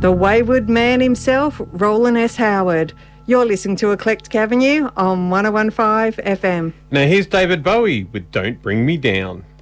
The wayward man himself, Roland S. Howard. You're listening to Eclectic Avenue on 101.5 FM. Now here's David Bowie with Don't Bring Me Down.